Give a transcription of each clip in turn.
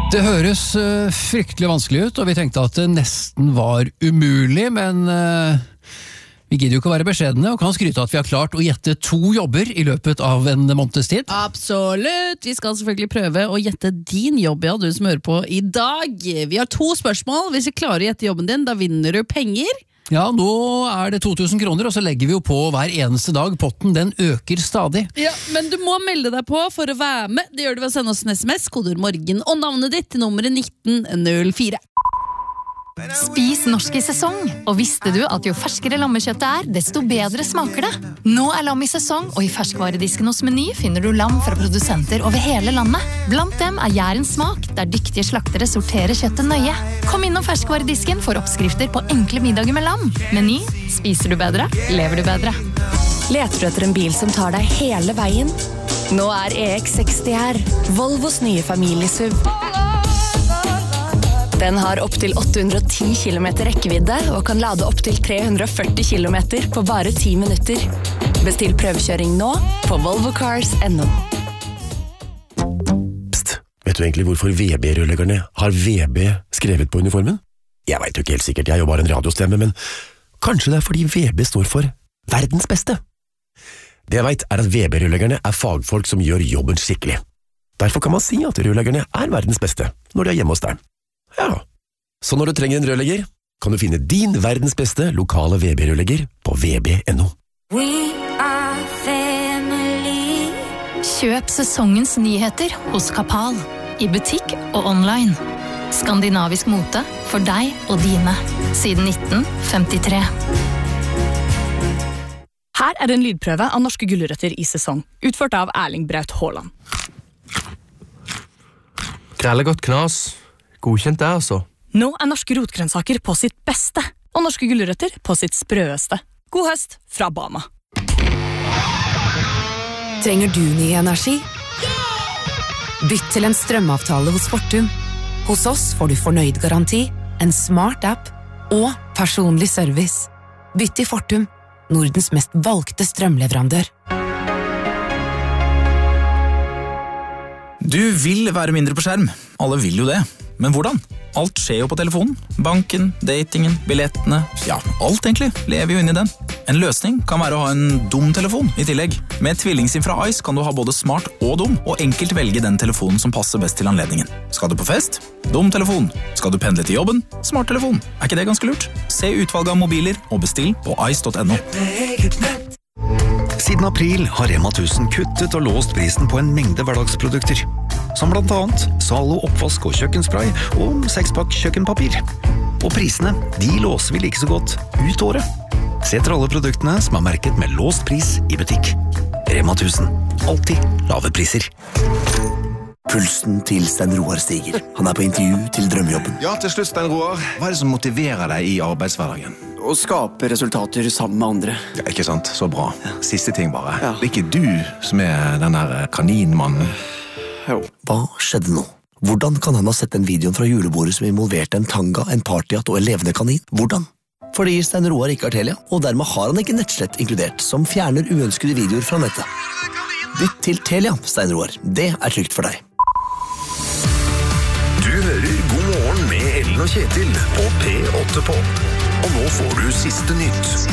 Det høres fryktelig vanskelig ut, og vi tenkte at det nesten var umulig, men vi gidder jo ikke å være beskjedne, og kan skryte at vi har klart å gjette 2 jobber i løpet av en måneds tid. Absolutt! Vi skal selvfølgelig prøve å gjette din jobb, ja, du som hører på i dag. Vi har 2 spørsmål. Hvis vi klarer å gjette jobben din, da vinner du penger. Ja, nå er det 2000 kroner, og så legger vi jo på hver eneste dag. Potten, den øker stadig. Ja, men du må melde deg på for å være med. Det gjør du ved å sende oss en SMS, kodeord morgen og navnet ditt til nummeret 1904. Spis norsk i sesong, og visste du at jo ferskere lammekjøttet desto bedre smaker det. Nå lam i sesong, og i ferskvaredisken hos Meny finner du lam fra produsenter over hele landet. Blant dem Jærens smak, der dyktige slaktere sorterer kjøttet nøye. Kom innom ferskvaredisken for oppskrifter på enkle middager med lam. Meny, spiser du bedre, lever du bedre. Leter du etter en bil som tar deg hele veien? Nå EX60 her, Volvos nye familiesuv. Den har opp til 810 km rekkevidde og kan lade opp til 340 km på bare 10 minutter. Bestill prøvekjøring nå på volvocars.no. Psst, vet du egentlig hvorfor VB-rørleggerne har VB skrevet på uniformen? Jeg vet jo ikke helt sikkert, jeg er jo bare en radiostemme, men kanskje det er fordi VB står for verdens beste. Det jeg vet at VB-rørleggerne er fagfolk som gjør jobben skikkelig. Derfor kan man si at rørleggerne er verdens beste når de er hjemme hos deg. Ja, så når du trenger en rørlegger, kan du finne din verdens beste lokale VB-rørlegger på vb.no. Kjøp sesongens nyheter hos Kapal, i butikk og online. Skandinavisk mote for deg og dine, siden 1953. Her en lydprøve av norske gulrøtter i sesong, utført av Erling Braut Haaland. Grellegodt knas. Godkjent det, altså. Nå norske rotgrønnsaker på sitt beste, og norske gulrøtter på sitt sprøeste. God høst fra Bama. Trenger du ny energi? Bytt til en strømavtale hos Fortum. Hos oss får du fornøyd garanti, en smart app og personlig service. Bytt til Fortum, Nordens mest valgte strømleverandør. Du vil være mindre på skjerm. Alle vil jo det. Men hvordan? Alt skjer jo på telefonen. Banken, datingen, billettene, ja, alt egentlig lever jo inn i den. En løsning kan være å ha en dum telefon i tillegg. Med TvillingSIM fra Ice kan du ha både smart og dum, og enkelt velge den telefonen som passer best til anledningen. Skal du på fest? Dum telefon. Skal du pendle til jobben? Smart telefon. Er ikke det ganske lurt? Se utvalget av mobiler og bestill på ice.no. Siden april har Rema 1000 kuttet og låst prisen på en mengde hverdagsprodukter, som blant annet Zalo oppvask og kjøkkenspray og 6-pakk kjøkkenpapir. Og prisene, de låser vi like så godt ut året. Se etter alle produktene som er merket med låst pris i butikk. Rema 1000. Alltid lave priser. Pulsen til Stein Roar stiger. Han på intervju til drømmejobben. Ja, til slutt, Stein Roar. Hva det som motiverer deg i arbeidshverdagen? Å skape resultater sammen med andre. Ja, ikke sant? Så bra. Siste ting bare. Ja. Det ikke du som den der kaninmannen. Jo. Hva skjedde nå? Hvordan kan han ha sett den videoen fra julebordet som involverte en tanga, en partyhatt og en levende kanin? Hvordan? Fordi Stein Roar ikke har Telia, og dermed har han ikke nettslett inkludert, som fjerner uønskede videoer fra nettet. Bytt til Telia, Stein Roar. Det trygt for deg. Du hører God morgen med Ellen og Kjetil på P8 på. Og nå får du siste nytt.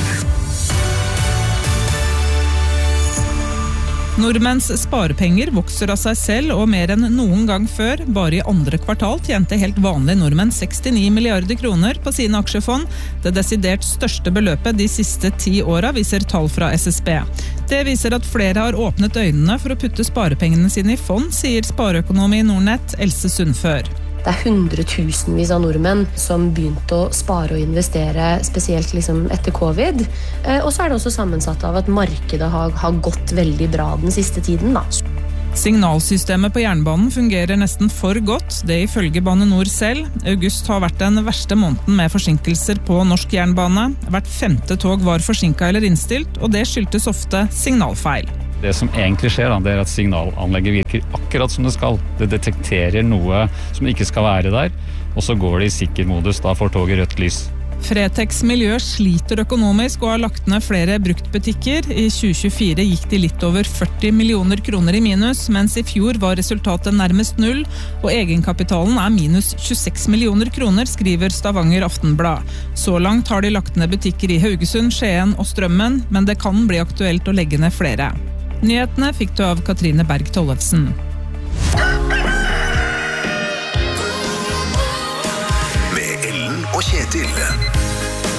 Nordmenns sparepenger vokser av seg selv, og mer enn noen gang før. Bare i andre kvartal tjente helt vanlige nordmenn 69 milliarder kroner på sine aksjefond. Det desidert største beløpet de siste 10 årene, viser tall fra SSB. Det viser at flere har åpnet øynene for å putte sparepengene sine i fond, sier spareøkonom i Nordnett, Else Sundfør. Det 100 000 av nordmenn som begynte å spare og investere, spesielt etter covid. Og så det også sammensatt av at markedet har gått veldig bra den siste tiden. Da. Signalsystemet på jernbanen fungerer nesten for godt, det ifølge Bane Nor selv. August har vært den verste måneden med forsinkelser på norsk jernbane. Hvert 5. tog var forsinket eller innstilt, og det skyldtes ofte signalfeil. Det som egentlig skjer, det at signalanlegget virker akkurat som det skal. Det detekterer noe som ikke skal være der, og så går det i sikker modus, da får toget rødt lys. Fretex Miljø sliter økonomisk og har lagt ned flere bruktbutikker. I 2024 gikk de litt over 40 millioner kroner i minus, mens i fjor var resultatet nærmest null, og egenkapitalen minus 26 millioner kroner, skriver Stavanger Aftenblad. Så langt har de lagt ned butikker i Haugesund, Skien og Strømmen, men det kan bli aktuelt å legge ned flere. Nyhetene fikk du av Katrine Berg Tollefsen. Med Ellen og Kjetil.